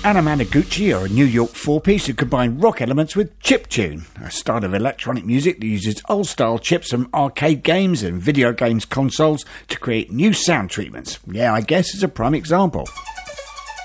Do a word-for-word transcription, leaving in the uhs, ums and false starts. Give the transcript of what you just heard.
Anamanaguchi are a New York four-piece who combine rock elements with chiptune, a style of electronic music that uses old-style chips from arcade games and video games consoles to create new sound treatments. Yeah, I guess it's a prime example.